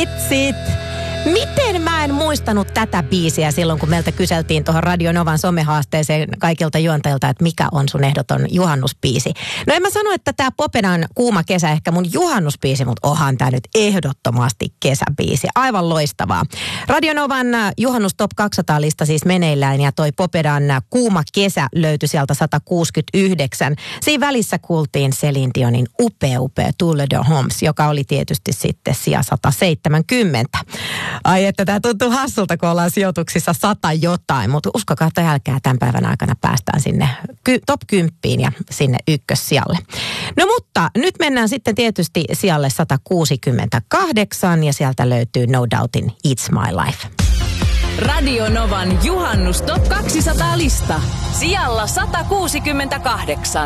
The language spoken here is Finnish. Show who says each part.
Speaker 1: Vitsit! Miten mä en muistanut tätä biisiä silloin, kun meiltä kyseltiin tuohon Radio Novan somehaasteeseen kaikilta juontajilta, että mikä on sun ehdoton juhannusbiisi. No en mä sano, että tää Popedan Kuuma kesä ehkä mun juhannusbiisi, mutta onhan tää nyt ehdottomasti kesäbiisi. Aivan loistavaa. Radio Novan juhannus top 200-lista siis meneillään ja toi Popedan Kuuma kesä löytyi sieltä 169. Siinä välissä kuultiin Celine Dionin upea Tour de Homs, joka oli tietysti sitten sija 170. Ai että tämä tuntuu hassulta, kun ollaan sijoituksissa 100 jotain, mutta uskokaa, että älkää tämän päivän aikana päästään sinne top 10 ja sinne ykkössijalle. No mutta nyt mennään sitten tietysti sijalle 168 ja sieltä löytyy No Doubtin It's My Life.
Speaker 2: Radio Novan juhannus top 200 lista. Sijalla 168.